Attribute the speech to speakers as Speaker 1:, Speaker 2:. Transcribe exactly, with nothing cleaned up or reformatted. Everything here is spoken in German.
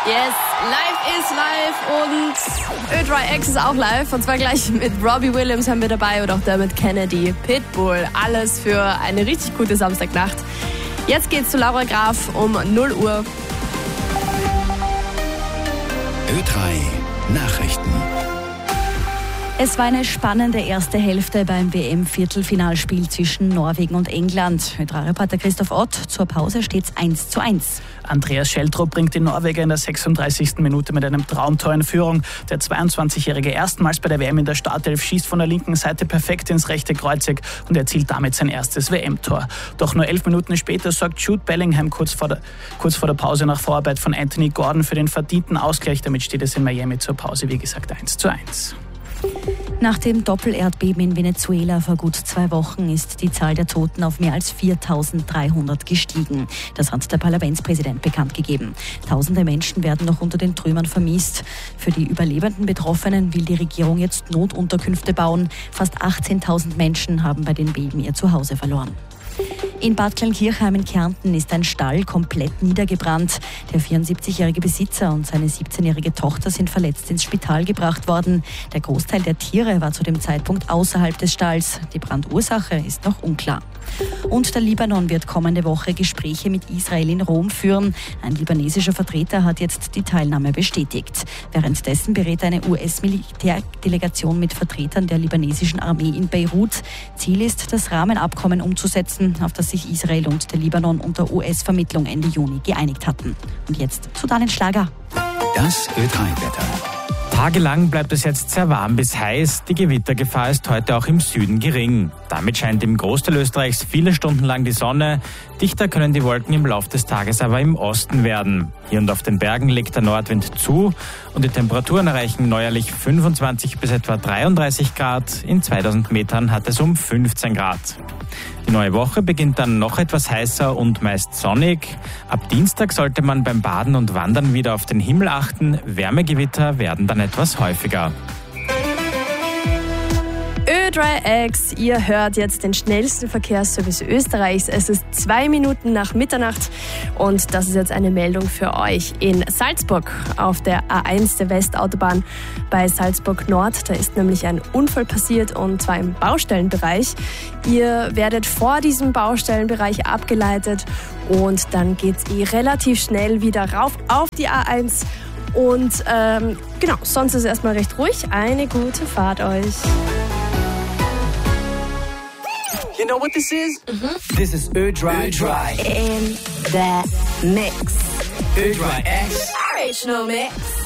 Speaker 1: Yes, live ist live und Ö drei X ist auch live. Und zwar gleich mit Robbie Williams haben wir dabei und auch Dermot Kennedy, Pitbull. Alles für eine richtig gute Samstagnacht. Jetzt geht's zu Laura Graf um null Uhr.
Speaker 2: Ö drei Nachrichten.
Speaker 3: Es war eine spannende erste Hälfte beim W M-Viertelfinalspiel zwischen Norwegen und England. Ö drei Reporter Christoph Ott, zur Pause steht's eins zu eins.
Speaker 4: Andreas Schelltrup bringt die Norweger in der sechsunddreißigsten Minute mit einem Traumtor in Führung. Der zweiundzwanzigjährige erstmals bei der W M in der Startelf schießt von der linken Seite perfekt ins rechte Kreuzeck und erzielt damit sein erstes W M-Tor. Doch nur elf Minuten später sorgt Jude Bellingham kurz vor, der, kurz vor der Pause nach Vorarbeit von Anthony Gordon für den verdienten Ausgleich. Damit steht es in Miami zur Pause, wie gesagt, eins zu eins.
Speaker 3: Nach dem Doppelerdbeben in Venezuela vor gut zwei Wochen ist die Zahl der Toten auf mehr als viertausenddreihundert gestiegen. Das hat der Parlamentspräsident bekannt gegeben. Tausende Menschen werden noch unter den Trümmern vermisst. Für die überlebenden Betroffenen will die Regierung jetzt Notunterkünfte bauen. Fast achtzehntausend Menschen haben bei den Beben ihr Zuhause verloren. In Bad Kleinkirchheim in Kärnten ist ein Stall komplett niedergebrannt. Der vierundsiebzigjährige Besitzer und seine siebzehnjährige Tochter sind verletzt ins Spital gebracht worden. Der Großteil der Tiere war zu dem Zeitpunkt außerhalb des Stalls. Die Brandursache ist noch unklar. Und der Libanon wird kommende Woche Gespräche mit Israel in Rom führen. Ein libanesischer Vertreter hat jetzt die Teilnahme bestätigt. Währenddessen berät eine U S-Militärdelegation mit Vertretern der libanesischen Armee in Beirut. Ziel ist, das Rahmenabkommen umzusetzen, auf das sich Israel und der Libanon unter U S-Vermittlung Ende Juni geeinigt hatten. Und jetzt zu Daniel Schlager.
Speaker 2: Das Ö drei Wetter.
Speaker 5: Tagelang bleibt es jetzt sehr warm bis heiß. Die Gewittergefahr ist heute auch im Süden gering. Damit scheint im Großteil Österreichs viele Stunden lang die Sonne. Dichter können die Wolken im Laufe des Tages aber im Osten werden. Hier und auf den Bergen legt der Nordwind zu und die Temperaturen erreichen neuerlich fünfundzwanzig bis etwa dreiunddreißig Grad. In zweitausend Metern hat es um fünfzehn Grad. Die neue Woche beginnt dann noch etwas heißer und meist sonnig. Ab Dienstag sollte man beim Baden und Wandern wieder auf den Himmel achten. Wärmegewitter werden dann etwas häufiger.
Speaker 1: Ö drei X, ihr hört jetzt den schnellsten Verkehrsservice Österreichs. Es ist zwei Minuten nach Mitternacht und das ist jetzt eine Meldung für euch. In Salzburg auf der A eins der Westautobahn bei Salzburg Nord, da ist nämlich ein Unfall passiert und zwar im Baustellenbereich. Ihr werdet vor diesem Baustellenbereich abgeleitet und dann geht's eh relativ schnell wieder rauf auf die A eins. Und ähm, genau, sonst ist es erstmal recht ruhig. Eine gute Fahrt euch.
Speaker 6: You know what this is?
Speaker 1: Mhm.
Speaker 6: This is Ö drei. Ö drei.
Speaker 3: In the mix.
Speaker 6: Ö drei X.
Speaker 1: Original Mix.